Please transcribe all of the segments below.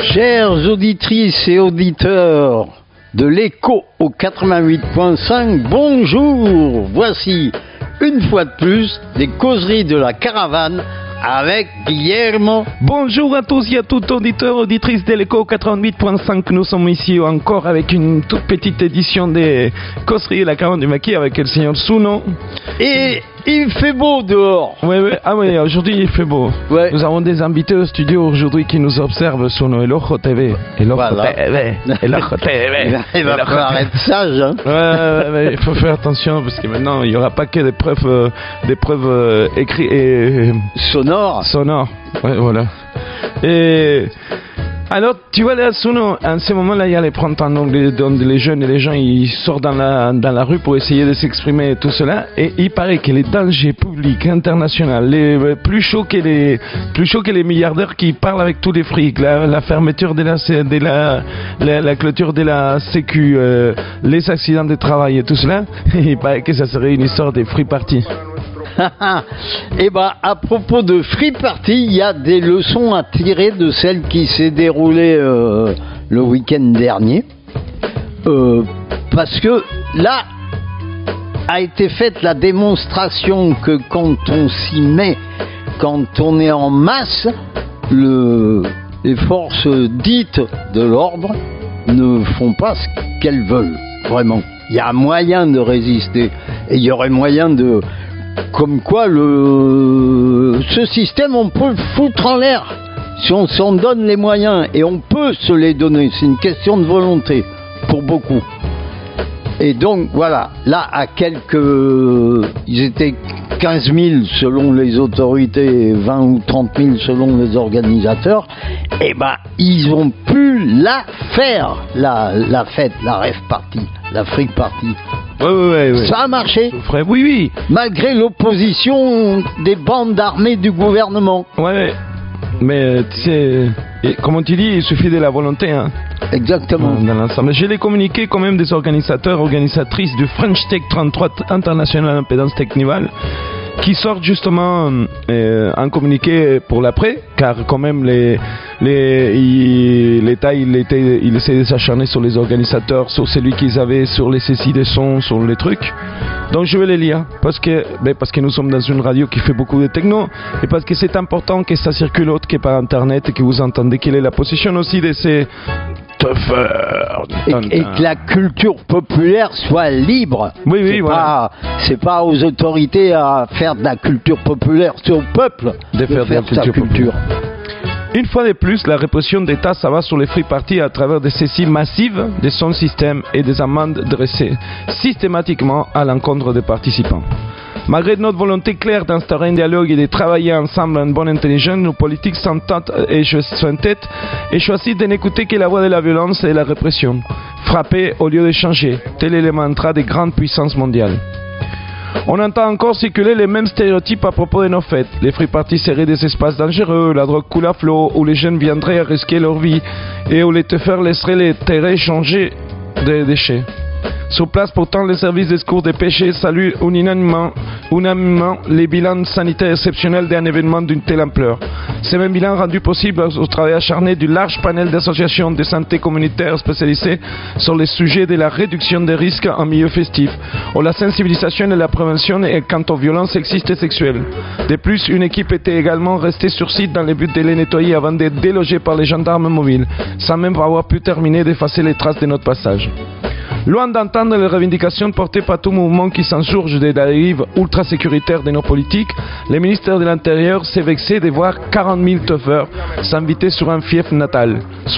Chères auditrices et auditeurs de l'écho au 88.5, bonjour. Voici une fois de plus les causeries de la caravane avec Guillermo. Bonjour à tous et à toutes, auditeurs, auditrices de l'écho 88.5. Nous sommes ici encore avec une toute petite édition des causeries de la caravane du maquis avec le señor Zuno. Et il fait beau dehors. Oui, aujourd'hui il fait beau. Ouais. Nous avons des invités au studio aujourd'hui qui nous observent sur nos Elojo TV. Voilà. Elojo TV. Il va falloir être sage, hein. Ouais, il faut faire attention parce que maintenant il n'y aura pas que des preuves écrites et sonores. Ouais, voilà. Et alors, tu vois là, Zuno, en ce moment-là, il y a les printemps, donc les jeunes et les gens, ils sortent dans la rue pour essayer de s'exprimer et tout cela, et il paraît que les dangers publics internationaux, les plus chauds que les milliardaires qui parlent avec tous les frics, la fermeture de la clôture de la Sécu, les accidents de travail et tout cela, il paraît que ça serait une histoire des free parties. Et à propos de Free Party, il y a des leçons à tirer de celle qui s'est déroulée le week-end dernier. Parce que là a été faite la démonstration que quand on s'y met, quand on est en masse, les forces dites de l'ordre ne font pas ce qu'elles veulent, vraiment. Il y a moyen de résister et il y aurait moyen de... Comme quoi, ce système, on peut le foutre en l'air si on s'en donne les moyens, et on peut se les donner. C'est une question de volonté pour beaucoup. Et donc, voilà, là, ils étaient 15 000 selon les autorités, 20 ou 30 000 selon les organisateurs. Ils ont pu la faire, la fête, la rave party, la freak party. Ouais. Ça a marché. Oui. Malgré l'opposition des bandes armées du gouvernement. Ouais. Mais tu sais, comme tu dis, il suffit de la volonté, hein. Exactement. Dans l'ensemble. Je l'ai communiqué quand même des organisatrices du French Tech 33 International Impedance Technival, qui sortent justement un communiqué pour l'après, car quand même l'État il essaie de s'acharner sur les organisateurs, sur celui qu'ils avaient, sur les saissies des sons, sur les trucs. Donc je vais les lire parce que nous sommes dans une radio qui fait beaucoup de techno, et parce que c'est important que ça circule autre que par internet, et que vous entendez quelle est la position aussi de ces toughers. Et que la culture populaire soit libre. Oui, voilà. C'est pas aux autorités à faire de la culture populaire, c'est au peuple de faire sa culture. Une fois de plus, la répression d'État s'abat sur les free parties à travers des saisies massives de son système et des amendes dressées systématiquement à l'encontre des participants. Malgré notre volonté claire d'instaurer un dialogue et de travailler ensemble en bonne intelligence, nos politiques s'entendent et choisissent de n'écouter que la voix de la violence et de la répression. Frapper au lieu de changer, tel est le mantra des grandes puissances mondiales. On entend encore circuler les mêmes stéréotypes à propos de nos fêtes. Les free parties seraient des espaces dangereux, la drogue coule à flot, où les jeunes viendraient à risquer leur vie et où les teufeurs laisseraient les terrains changer de déchets. Sur place, pourtant, les services de secours des péchés saluent unanimement les bilans sanitaires exceptionnels d'un événement d'une telle ampleur. Ces mêmes bilans rendus possibles au travail acharné du large panel d'associations de santé communautaires spécialisées sur les sujets de la réduction des risques en milieu festif, ou la sensibilisation et la prévention quant aux violences sexistes et sexuelles. De plus, une équipe était également restée sur site dans le but de les nettoyer avant d'être délogée par les gendarmes mobiles, sans même avoir pu terminer d'effacer les traces de notre passage. Loin d'entendre les revendications portées par tout mouvement qui s'insurge de la dérive ultra-sécuritaire de nos politiques, le ministère de l'Intérieur s'est vexé de voir 40 000 toughers s'inviter sur son fief natal.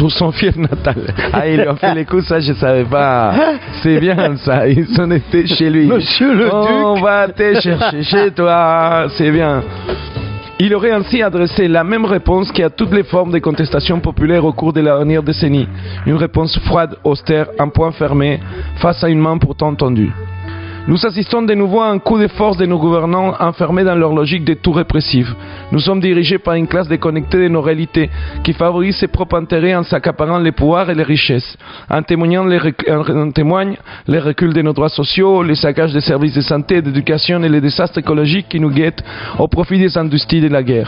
Ah, ils lui ont fait les coups, ça je savais pas. C'est bien ça, ils sont été chez lui. Monsieur le Duc, on va te chercher chez toi, c'est bien. Il aurait ainsi adressé la même réponse qu'à toutes les formes de contestation populaire au cours de la dernière décennie. Une réponse froide, austère, en point fermé, face à une main pourtant tendue. Nous assistons de nouveau à un coup de force de nos gouvernants enfermés dans leur logique de tout répressif. Nous sommes dirigés par une classe déconnectée de nos réalités qui favorise ses propres intérêts en s'accaparant les pouvoirs et les richesses, en témoignant les reculs de nos droits sociaux, les saccages des services de santé et d'éducation et les désastres écologiques qui nous guettent au profit des industries de la guerre.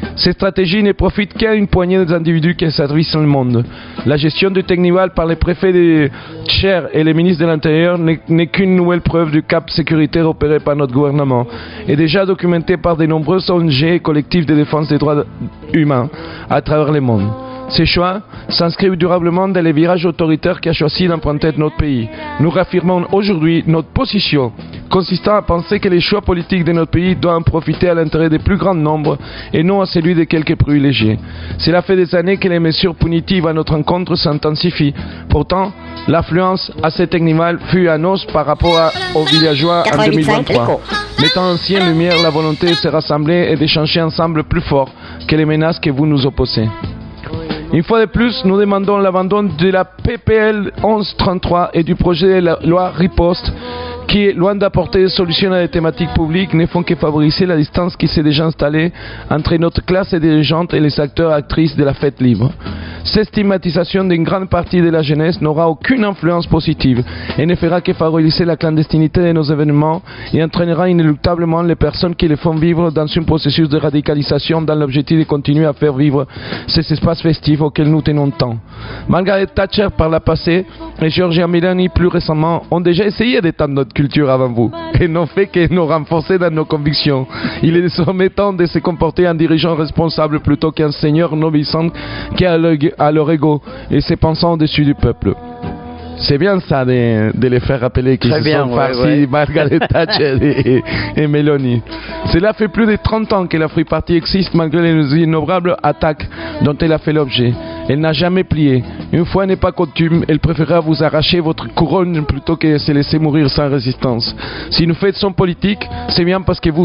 Ces stratégies ne profitent qu'à une poignée d'individus qui servissent le monde. La gestion du Technival par les préfets de Tchèr et les ministres de l'Intérieur n'est qu'une nouvelle preuve du cap sécuritaire opéré par notre gouvernement et déjà documenté par de nombreuses ONG et collectifs de défense des droits humains à travers le monde. Ces choix s'inscrivent durablement dans les virages autoritaires qu'a choisi d'emprunter notre pays. Nous réaffirmons aujourd'hui notre position consistant à penser que les choix politiques de notre pays doivent profiter à l'intérêt des plus grand nombre et non à celui de quelques privilégiés. Cela fait des années que les mesures punitives à notre encontre s'intensifient. Pourtant, l'affluence à cet Technival fut annonce par rapport aux villageois en 2023, mettant ainsi en lumière la volonté de se rassembler et d'échanger ensemble plus fort que les menaces que vous nous opposez. Une fois de plus, nous demandons l'abandon de la PPL 1133 et du projet de la loi Riposte qui, loin d'apporter des solutions à des thématiques publiques, ne font que favoriser la distance qui s'est déjà installée entre notre classe dirigeante et les acteurs et actrices de la fête libre. Cette stigmatisation d'une grande partie de la jeunesse n'aura aucune influence positive et ne fera que favoriser la clandestinité de nos événements et entraînera inéluctablement les personnes qui les font vivre dans un processus de radicalisation dans l'objectif de continuer à faire vivre ces espaces festifs auxquels nous tenons tant. Margaret Thatcher par la passée et Giorgia Meloni plus récemment ont déjà essayé d'étendre notre culture avant vous et n'ont fait que nous renforcer dans nos convictions. Il est désormais temps de se comporter en dirigeant responsable plutôt qu'un seigneur noblissant qui a leur ego et se pensant au-dessus du peuple. C'est bien ça de les faire rappeler qu'ils se sont farcis Margaret Thatcher et Meloni. Cela fait plus de 30 ans que la Free Party existe malgré les innombrables attaques dont elle a fait l'objet. Elle n'a jamais plié. Une fois n'est pas coutume, elle préférera vous arracher votre couronne plutôt que de se laisser mourir sans résistance. Si nous faites son politique, c'est bien parce que vous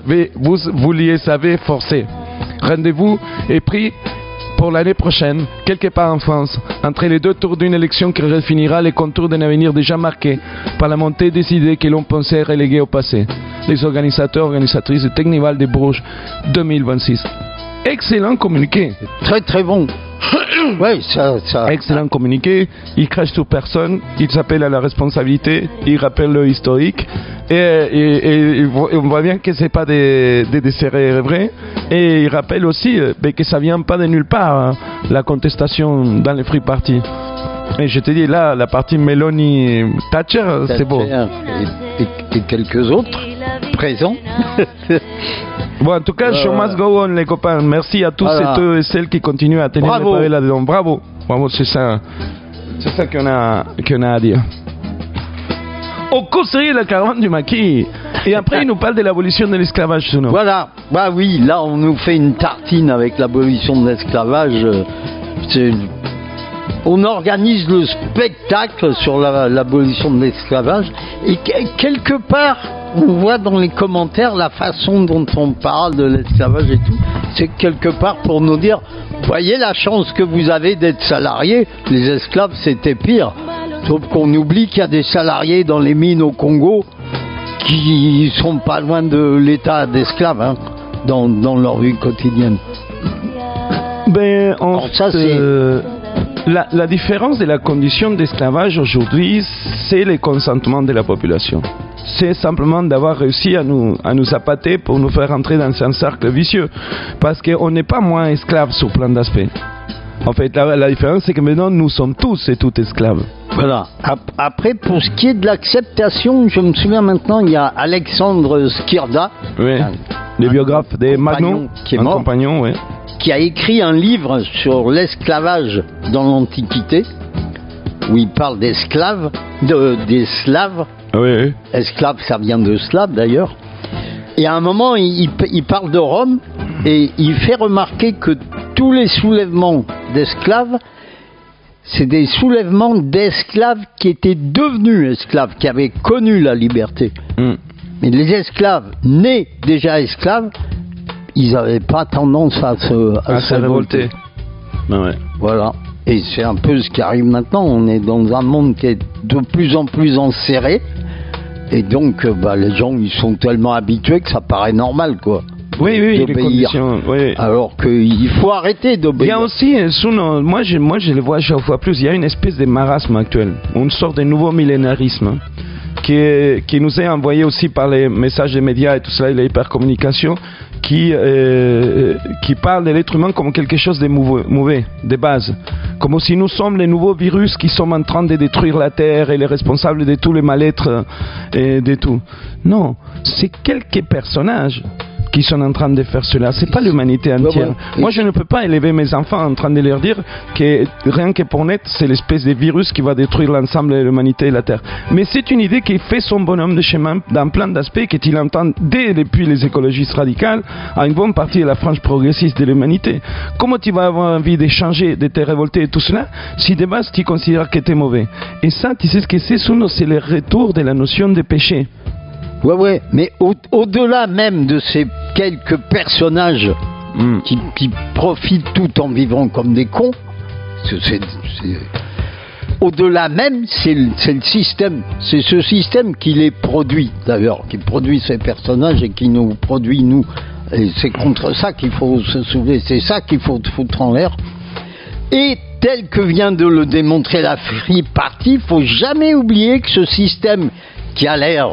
les avez forcés. Rendez-vous est pris pour l'année prochaine, quelque part en France, entre les deux tours d'une élection qui redéfinira les contours d'un avenir déjà marqué par la montée des idées que l'on pensait reléguer au passé. Les organisatrices de Technival de Bourges 2026. Excellent communiqué. Très très bon. Oui, ça. Excellent communiqué. Il crache sur personne. Il s'appelle à la responsabilité. Il rappelle le historique. Et on voit bien que c'est pas des desserrés vrais. Et il rappelle aussi que ça vient pas de nulle part, hein, la contestation dans les Free Party. Et je te dis là, la partie Meloni Thatcher, c'est beau. Et quelques autres présents. Bon, en tout cas, show must go on, les copains. Merci à tous et celles qui continuent à tenir les pavés là-dedans. Bravo. Bravo, c'est ça qu'on a à dire. Au conseiller de la caravane du maquis. Et après, il nous parle de l'abolition de l'esclavage, Suno. Voilà. Bah oui, là, on nous fait une tartine avec l'abolition de l'esclavage. On organise le spectacle sur l'abolition de l'esclavage. Et quelque part, on voit dans les commentaires la façon dont on parle de l'esclavage et tout. C'est quelque part pour nous dire, voyez la chance que vous avez d'être salariés. Les esclaves, c'était pire. Sauf qu'on oublie qu'il y a des salariés dans les mines au Congo qui sont pas loin de l'état d'esclaves, hein, dans leur vie quotidienne. Ben, la différence de la condition d'esclavage aujourd'hui, c'est le consentement de la population. C'est simplement d'avoir réussi à nous appâter pour nous faire entrer dans un cercle vicieux. Parce qu'on n'est pas moins esclaves sur plein d'aspects. En fait, la différence, c'est que maintenant, nous sommes tous et toutes esclaves. Voilà. Après, pour ce qui est de l'acceptation, je me souviens maintenant, il y a Alexandre Skirda, le biographe des Magnon, qui est mort, compagnon, qui a écrit un livre sur l'esclavage dans l'Antiquité, où il parle d'esclaves, des Slaves. Oui. Esclaves, ça vient de slave d'ailleurs. Et à un moment, il parle de Rome et il fait remarquer que tous les soulèvements d'esclaves, c'est des soulèvements d'esclaves qui étaient devenus esclaves, qui avaient connu la liberté. Mais les esclaves nés déjà esclaves, ils n'avaient pas tendance à se révolter. Ben ouais. Voilà. Et c'est un peu ce qui arrive maintenant. On est dans un monde qui est de plus en plus enserré. Et donc, les gens, ils sont tellement habitués que ça paraît normal, quoi. Oui, les conditions, oui. Alors qu'il faut arrêter d'obéir. Il y a aussi, moi je le vois chaque fois plus, il y a une espèce de marasme actuel, une sorte de nouveau millénarisme qui nous est envoyé aussi par les messages des médias et tout ça, et l'hypercommunication, qui parle de l'être humain comme quelque chose de mauvais, de base. Comme si nous sommes les nouveaux virus qui sont en train de détruire la Terre et les responsables de tous les mal-être et de tout. Non, c'est quelques personnages qui sont en train de faire cela. C'est pas l'humanité entière. Ouais. Moi, je ne peux pas élever mes enfants en train de leur dire que rien que pour naître, c'est l'espèce de virus qui va détruire l'ensemble de l'humanité et la Terre. Mais c'est une idée qui fait son bonhomme de chemin dans plein d'aspects, qu'il entend depuis les écologistes radicales à une bonne partie de la frange progressiste de l'humanité. Comment tu vas avoir envie de changer, de te révolter et tout cela, si de base tu considères que tu es mauvais? Et ça, tu sais ce que c'est, Souno? C'est le retour de la notion de péché. Ouais, mais au-delà même de ces quelques personnages qui profitent tout en vivant comme des cons, au-delà même, c'est le système. C'est ce système qui les produit, d'ailleurs, qui produit ces personnages et qui nous produit, nous. Et c'est contre ça qu'il faut se soulever, c'est ça qu'il faut foutre en l'air. Et tel que vient de le démontrer la Free Party, il ne faut jamais oublier que ce système qui a l'air...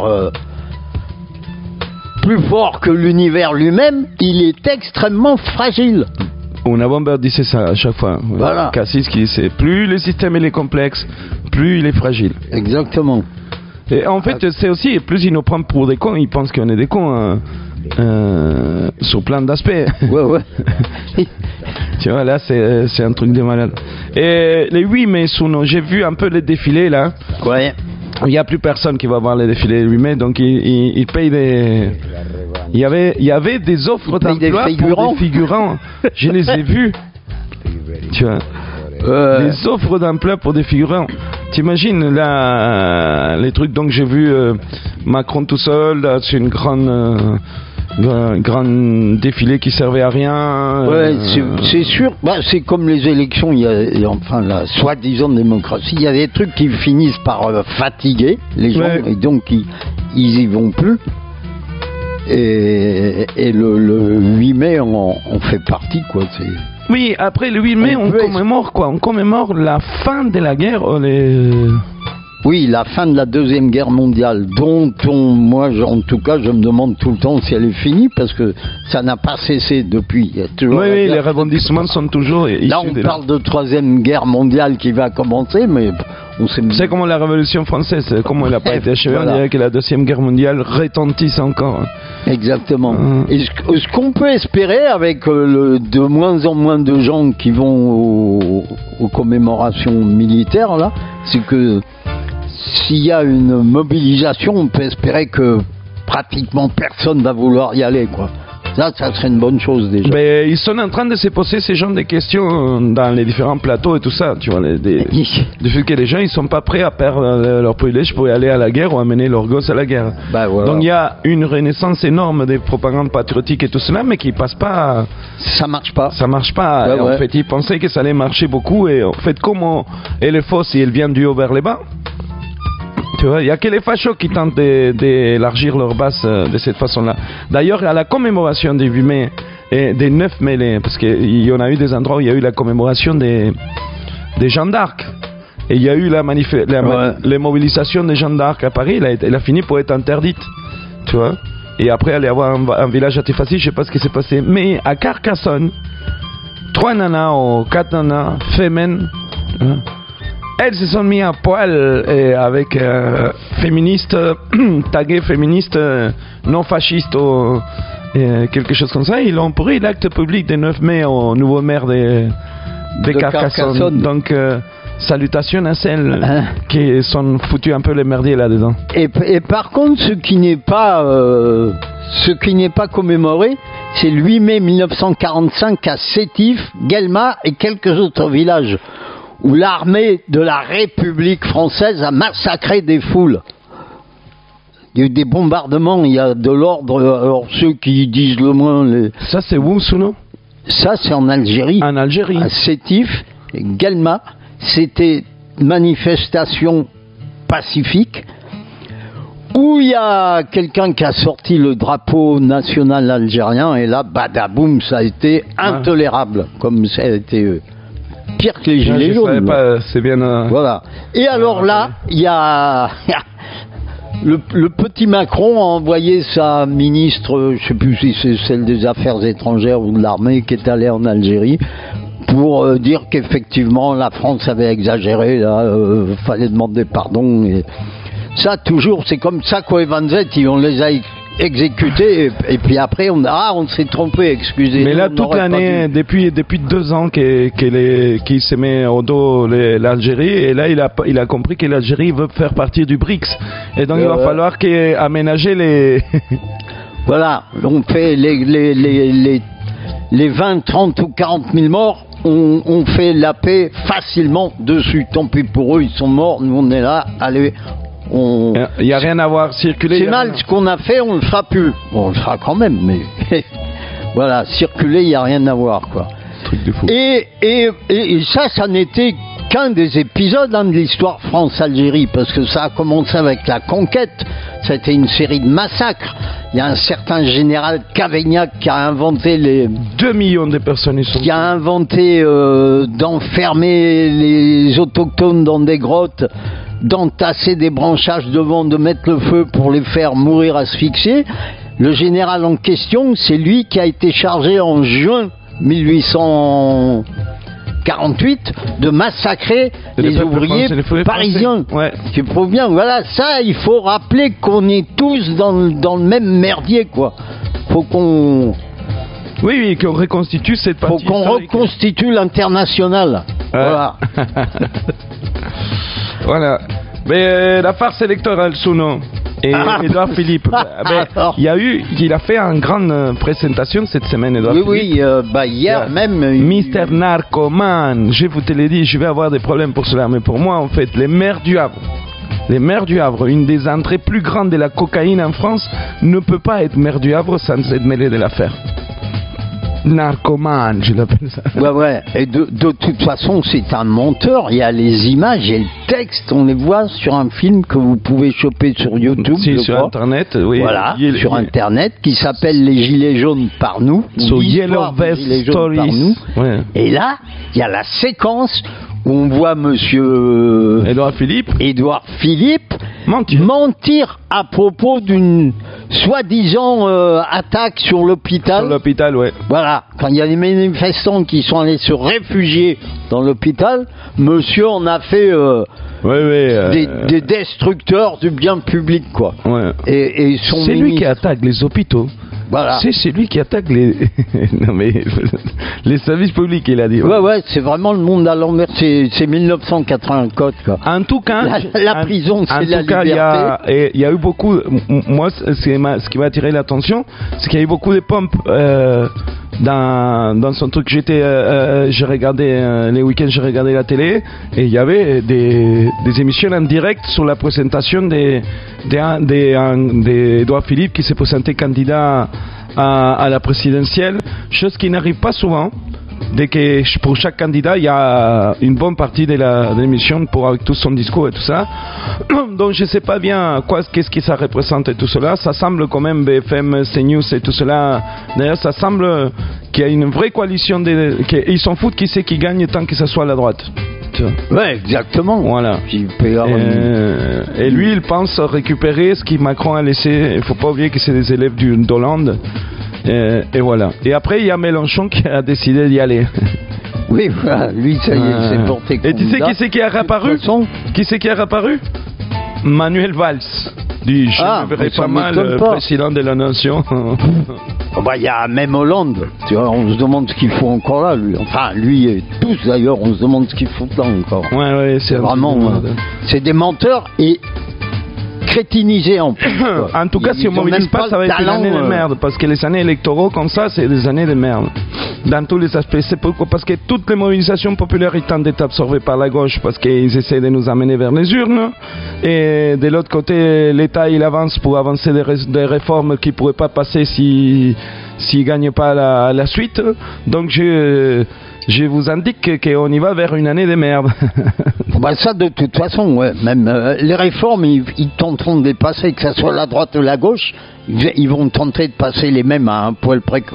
plus fort que l'univers lui-même, il est extrêmement fragile. Una Bomber disait ça à chaque fois. Voilà. Cassis qui disait, plus le système il est complexe, plus il est fragile. Exactement. Et en fait, c'est aussi, plus il nous prend pour des cons, il pense qu'on est des cons sur plein d'aspects. Ouais. Tu vois, là, c'est un truc de malade. Et les 8 mai, j'ai vu un peu les défilés là. Ouais. Il n'y a plus personne qui va voir les défilés le 8 mai, donc il paye des... Il y avait des offres d'emploi pour des figurants. Je les ai vus. Tu vois. Des offres d'emploi pour des figurants. T'imagines là, les trucs, donc j'ai vu Macron tout seul, là, c'est une grande défilé qui servait à rien. Ouais, c'est sûr. C'est comme les élections, enfin la soi-disant démocratie, il y a des trucs qui finissent par fatiguer les gens, et donc ils y vont plus. Et le 8 mai on fait partie, quoi. Oui, après le 8 mai, on commémore quoi? On commémore la fin de la guerre. Oui, la fin de la Deuxième Guerre mondiale, dont moi, en tout cas, je me demande tout le temps si elle est finie, parce que ça n'a pas cessé depuis. Il y a toujours oui, les rebondissements sont toujours issus. Là, on parle de Troisième Guerre mondiale qui va commencer, mais on sait... C'est comme la Révolution française, comme elle n'a pas été achevée, voilà. On dirait que la Deuxième Guerre mondiale retentisse encore. Exactement. Et ce qu'on peut espérer, avec de moins en moins de gens qui vont aux commémorations militaires, là, c'est que s'il y a une mobilisation, on peut espérer que pratiquement personne va vouloir y aller, quoi. Ça serait une bonne chose déjà. Mais ils sont en train de se poser ces genres de questions dans les différents plateaux et tout ça, tu vois, du fait que les gens ils sont pas prêts à perdre leur privilège pour aller à la guerre ou amener leurs gosses à la guerre. Voilà. Donc il y a une renaissance énorme des propagandes patriotiques et tout cela, mais qui passe pas. Ça marche pas. Ça marche pas. En fait, ils pensaient que ça allait marcher beaucoup, et en fait, comment elle est fausse et elle vient du haut vers les bas. Tu vois, il n'y a que les fachos qui tentent d'élargir leur base de cette façon-là. D'ailleurs, à la commémoration des 8 mai et des 9 mai, parce qu'il y en a eu des endroits où il y a eu la commémoration des Jeanne d'Arc. Et il y a eu les mobilisations des Jeanne d'Arc à Paris, elle a fini pour être interdite. Tu vois. Et après, aller avoir un village antifasciste, je ne sais pas ce qui s'est passé. Mais à Carcassonne, 3 nanas ou 4 nanas, femmes, elles se sont mis à poil avec féministes, tagués féministes non fascistes ou quelque chose comme ça. Ils ont pris l'acte public des 9 mai au nouveau maire de Carcassonne. Donc, salutations à celles qui sont foutues un peu les merdiers là-dedans. Et par contre, ce qui n'est pas commémoré, c'est le 8 mai 1945 à Sétif, Guelma et quelques autres villages, où l'armée de la République française a massacré des foules. Il y a eu des bombardements, il y a de l'ordre, alors ceux qui disent le moins... Ça c'est où, Souno? Ça c'est en Algérie. En Algérie. À Sétif, Guelma, c'était manifestation pacifique, où il y a quelqu'un qui a sorti le drapeau national algérien, et là, badaboum, ça a été intolérable, comme ça a été... pire que les gilets jaunes. Pas, c'est bien. Voilà. Et alors là, il y a le petit Macron a envoyé sa ministre, je sais plus si c'est celle des Affaires étrangères ou de l'armée, qui est allée en Algérie pour dire qu'effectivement la France avait exagéré, là, fallait demander pardon. Et ça toujours, c'est comme ça qu'au Evanzet, on les a exécutés et puis après on s'est trompé, excusez. Mais là toute l'année, depuis 2 ans qu'il se met au dos l'Algérie, et là il a compris que l'Algérie veut faire partie du BRICS, et donc il va falloir aménager les voilà, on fait les 20, 30 ou 40 000 morts, on fait la paix facilement dessus. Tant pis pour eux, ils sont morts, nous on est là, allez. Il n'y a rien à voir, circuler. C'est mal ce qu'on a fait, on le fera plus. Bon, on le fera quand même, mais voilà, circuler, il n'y a rien à voir, quoi. Truc de fou. Et ça n'était qu'un des épisodes de l'histoire France-Algérie, parce que ça a commencé avec la conquête. C'était une série de massacres. Il y a un certain général Cavaignac qui a inventé 2 millions de personnes qui a inventé d'enfermer les autochtones dans des grottes, d'entasser des branchages devant, de mettre le feu pour les faire mourir asphyxiés. Le général en question, c'est lui qui a été chargé en juin 1848 de massacrer les ouvriers parisiens. Ouais. Tu prouves bien, voilà, ça, il faut rappeler qu'on est tous dans le même merdier, quoi. Faut qu'on... Oui, qu'on reconstitue cette partie historique. Faut qu'on reconstitue l'international. Voilà. Voilà. Mais la farce électorale, Souno et Édouard Philippe. Il a fait une grande présentation cette semaine, Édouard Philippe. Oui, hier même. Mister Narcoman, je vous te l'ai dit, je vais avoir des problèmes pour cela, mais pour moi, en fait, les maires du Havre, une des entrées plus grandes de la cocaïne en France, ne peut pas être maire du Havre sans être mêlé de l'affaire. Narcoman, je l'appelle ça. Ouais. Et de toute façon, c'est un menteur. Il y a les images et le texte, on les voit sur un film que vous pouvez choper sur YouTube. Sur Internet, oui. Voilà, sur Internet, qui s'appelle Les Gilets jaunes par nous. So Yellow Vest Stories. Ouais. Et là, il y a la séquence où on voit monsieur Édouard Philippe mentir à propos d'une soi-disant attaque sur l'hôpital. Sur l'hôpital, ouais. Voilà, quand il y a des manifestants qui sont allés se réfugier dans l'hôpital, monsieur en a fait des destructeurs du bien public, quoi. Ouais. Et c'est lui qui attaque les hôpitaux. Voilà. C'est lui qui attaque les services publics, il a dit. Ouais, c'est vraiment le monde à l'envers. C'est 1984, quoi. En tout cas, la prison, c'est la liberté. Il y a eu beaucoup. Moi, ce qui m'a attiré l'attention, c'est qu'il y a eu beaucoup de pompes dans son truc. J'ai regardé les week-ends, j'ai regardé la télé, et il y avait des émissions en direct sur la présentation d'Édouard Philippe qui s'est présenté candidat à la présidentielle, chose qui n'arrive pas souvent. Dès que pour chaque candidat, il y a une bonne partie de l'émission avec tout son discours et tout ça. Donc je ne sais pas bien qu'est-ce que ça représente et tout cela. Ça semble quand même BFM, CNews et tout cela. D'ailleurs, ça semble qu'il y a une vraie coalition. Ils s'en foutent qui c'est qui gagne tant que ça soit à la droite. Ouais, exactement. Voilà. Et lui, il pense récupérer ce que Macron a laissé. Il ne faut pas oublier que c'est des élèves d'Hollande. Et voilà. Et après, il y a Mélenchon qui a décidé d'y aller. Oui, voilà. Lui, ça y est, c'est porté candidat. Et tu sais qui c'est qui a réapparu? Qui c'est qui a réapparu? Manuel Valls. Je me verrais pas mal président de la nation. Il y a même Hollande. Tu vois, on se demande ce qu'il faut encore là, lui. Enfin, lui et tous d'ailleurs, on se demande ce qu'il faut là encore. Ouais, c'est vraiment. C'est des menteurs et crétinisés en plus. En tout cas, si on ne mobilise pas, ça va être une année de merde. Parce que les années électoraux comme ça, c'est des années de merde. Dans tous les aspects. C'est pourquoi? Parce que toutes les mobilisations populaires ils tentent d'être absorbées par la gauche parce qu'ils essaient de nous amener vers les urnes. Et de l'autre côté, l'État il avance pour avancer des réformes qui ne pourraient pas passer s'il ne gagne pas la suite. Donc je vous indique qu'on y va vers une année de merde. Ça, de toute façon, ouais. Même les réformes, ils tenteront de les passer, que ce soit la droite ou la gauche, ils vont tenter de passer les mêmes à un poil près, quoi.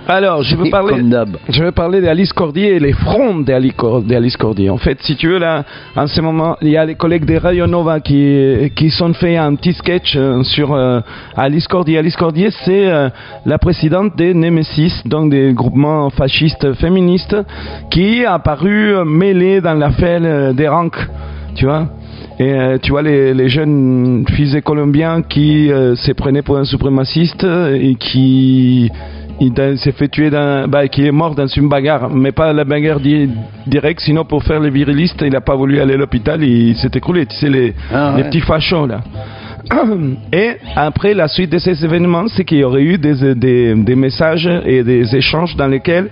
Alors, je vais parler d'Alice Cordier et les fronts d'Alice Cordier. En fait, si tu veux, là, en ce moment, il y a les collègues de Radio Nova qui sont fait un petit sketch sur Alice Cordier. Alice Cordier, c'est la présidente des Nemesis, donc des groupements fascistes féministes, qui est apparue mêlée dans l'affaire des ranks, tu vois. Et tu vois les jeunes fusées colombiens qui se prenaient pour un suprémaciste et qui s'est fait tuer qui est mort dans une bagarre, mais pas la bagarre directe, sinon pour faire le viriliste, il n'a pas voulu aller à l'hôpital, il s'est écroulé, tu sais, les petits fachos là. Et après, la suite de ces événements, c'est qu'il y aurait eu des messages et des échanges dans lesquels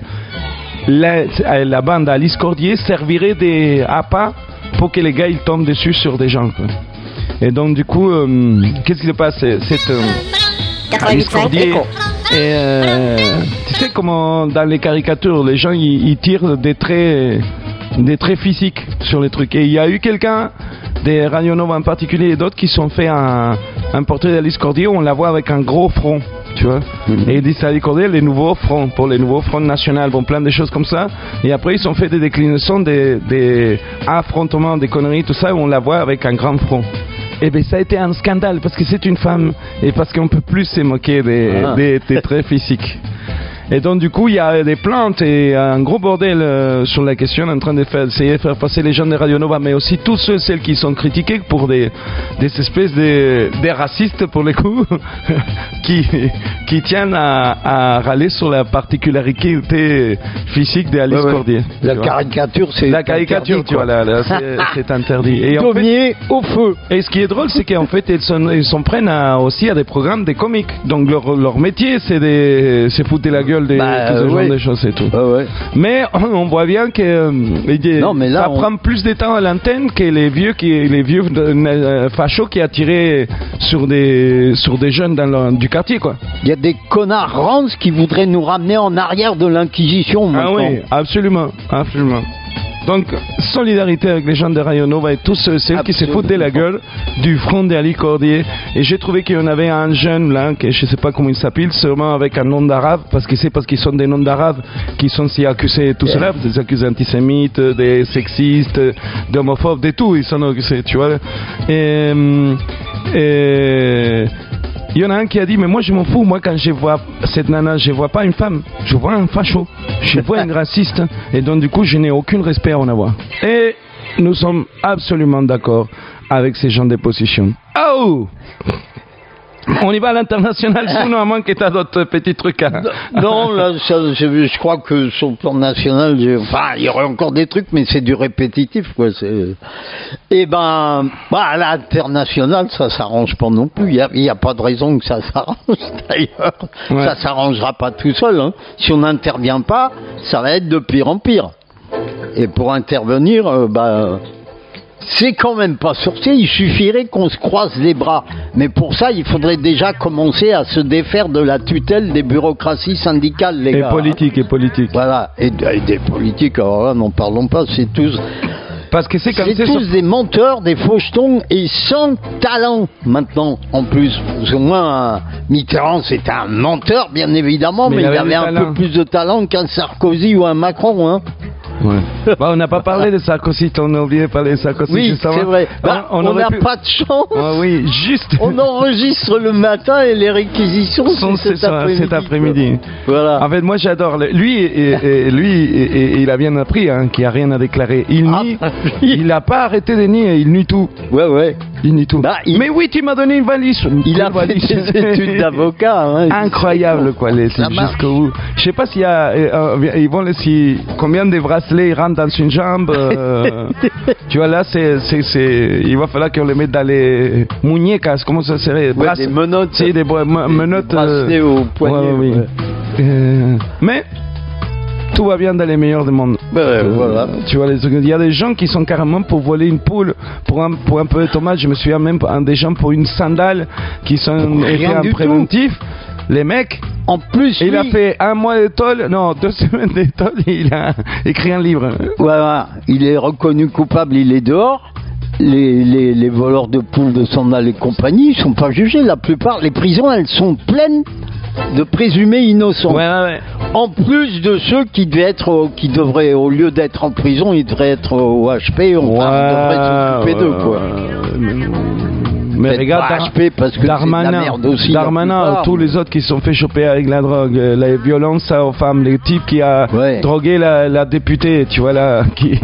la bande Alice Cordier servirait des appâts pour que les gars ils tombent dessus sur des gens, quoi. Et donc du coup, qu'est-ce qui se passe? Alice Cordier, tu sais comment dans les caricatures les gens ils tirent des traits physiques sur les trucs, et il y a eu quelqu'un des Radio Nova en particulier et d'autres qui sont fait un portrait d'Alice Cordier où on la voit avec un gros front, tu vois. Et ils disent Alice Cordier les nouveaux fronts, pour les nouveaux fronts nationaux, bon, plein de choses comme ça. Et après ils ont fait des déclinations des affrontements, des conneries, tout ça, où on la voit avec un grand front. Et bien ça a été un scandale parce que c'est une femme et parce qu'on peut plus se moquer des traits physiques. Et donc du coup il y a des plaintes et un gros bordel sur la question, en train essayer de faire passer les gens de Radio Nova, mais aussi tous celles qui sont critiqués pour des espèces des racistes pour les coups qui tiennent à râler sur la particularité physique d'Alice Cordier. La caricature, c'est la caricature, interdit, tu vois, là, c'est interdit. Et en fait, au feu. Et ce qui est drôle, c'est qu'en fait ils s'en prennent aussi à des programmes des comiques. Donc leur métier, c'est foutre la gueule tout ce genre de choses et tout. Mais on voit bien que ça prend plus de temps à l'antenne que les vieux fachos qui attiraient sur des jeunes du quartier, quoi. Il y a des connards rances qui voudraient nous ramener en arrière de l'Inquisition maintenant. Ah oui, absolument. Donc, solidarité avec les gens de Radio Nova et tous ceux qui se foutent de la gueule du front d'Alice Cordier. Et j'ai trouvé qu'il y en avait un jeune là, que je ne sais pas comment il s'appelle, sûrement avec un nom d'arabe, parce qu'ils sont des noms d'arabes qui sont si accusés, tout cela, des accusés antisémites, des sexistes, d'homophobes, de tout, ils sont accusés, tu vois. Et il y en a un qui a dit, mais moi je m'en fous, moi quand je vois cette nana, je vois pas une femme, je vois un facho, je vois un raciste, et donc du coup je n'ai aucun respect à en avoir. Et nous sommes absolument d'accord avec ces gens de position. Oh! On y va à l'international, sinon à moins que tu as d'autres petits trucs à... Non, là, je crois que sur le plan national, il y aurait encore des trucs, mais c'est du répétitif, quoi. Et à l'international, ça s'arrange pas non plus. Il n'y a pas de raison que ça s'arrange, d'ailleurs. Ouais. Ça s'arrangera pas tout seul, hein. Si on n'intervient pas, ça va être de pire en pire. Et pour intervenir, c'est quand même pas sorcier, il suffirait qu'on se croise les bras. Mais pour ça, il faudrait déjà commencer à se défaire de la tutelle des bureaucraties syndicales, les gars. Et politique. Voilà, et des politiques, alors là, n'en parlons pas, c'est tous... Parce que c'est tous des menteurs, des fauchetons et sans talent maintenant, en plus. Au moins, Mitterrand, c'était un menteur, bien évidemment, mais il avait un peu plus de talent qu'un Sarkozy ou un Macron, hein. Ouais. On n'a pas parlé de Sarkozy, on a oublié de parler de Sarkozy. Oui, c'est vrai. On n'a pas de chance. Oui, juste. On enregistre le matin et les réquisitions sont cet après-midi. Voilà. En fait, moi j'adore. Lui, il a bien appris qu'il n'y a rien à déclarer. Il nie. Il n'a pas arrêté de nier, il nie tout. Ouais. Il nie tout. Mais oui, tu m'as donné une valise. Il a fait des études d'avocat. Hein. Incroyable, quoi. Jusqu'au bout. Je sais pas s'il y a. Combien de bracelets ils rentrent dans une jambe. Tu vois, là, il va falloir qu'on les mette dans les muñecas. Comment ça serait? Des menottes. C'est des menottes. Bracelets au poignet. Oui. Mais. Tout va bien dans les meilleurs des mondes. Voilà. Tu vois, il y a des gens qui sont carrément pour voler une poule, pour un peu de tomate. Je me souviens même des gens pour une sandale qui sont été en préventif. Les mecs, en plus, il a fait 1 mois d'école, 2 semaines d'école, il a écrit un livre. Voilà, il est reconnu coupable, il est dehors. Les voleurs de poules, de sandales et compagnie, ils sont pas jugés. La plupart, les prisons, elles sont pleines présumés innocents. Ouais. En plus de ceux qui devraient, au lieu d'être en prison, ils devraient être au HP, on devrait s'occuper d'eux, quoi. Mais regarde, HP parce que Darmanin, c'est de la merde aussi. Darmanin, tous les autres qui se sont fait choper avec la drogue, les violences aux femmes, les types qui a drogué la députée, tu vois là, qui.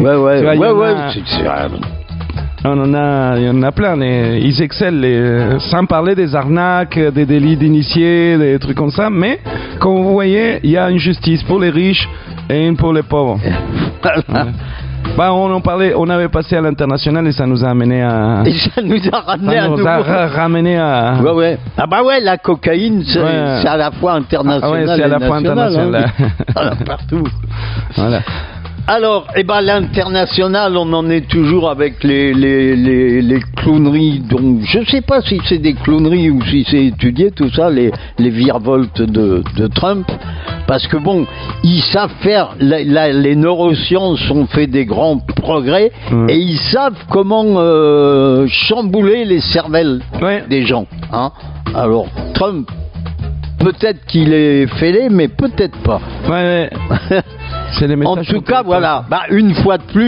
Il y en a plein, ils excellent, sans parler des arnaques, des délits d'initiés, des trucs comme ça, mais comme vous voyez, il y a une justice pour les riches et une pour les pauvres. Bah, on avait passé à l'international et ça nous a amené à. Et ça nous a ramené à nouveau. Ramené à. Ouais. Ah bah ouais, la cocaïne, c'est à la fois internationale. C'est à la fois internationale. Hein. Partout. Voilà. Alors, l'international, on en est toujours avec les clowneries. Donc, je ne sais pas si c'est des clowneries ou si c'est étudié tout ça, les virevoltes de Trump, parce que bon, ils savent faire. Les neurosciences ont fait des grands progrès et ils savent comment chambouler les cervelles des gens. Hein. Alors, Trump, peut-être qu'il est fêlé, mais peut-être pas. Ouais. En tout cas, voilà. Une fois de plus.